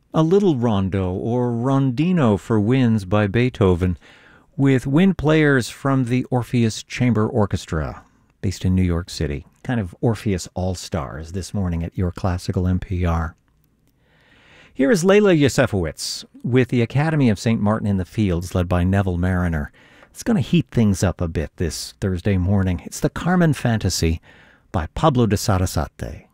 a little rondo or rondino for winds by Beethoven, with wind players from the Orpheus Chamber Orchestra, based in New York City. Kind of Orpheus All-Stars this morning at your Classical NPR. Here is Leila Yosefowitz with the Academy of St. Martin in the Fields, led by Neville Mariner. It's going to heat things up a bit this Thursday morning. It's the Carmen Fantasy by Pablo de Sarasate.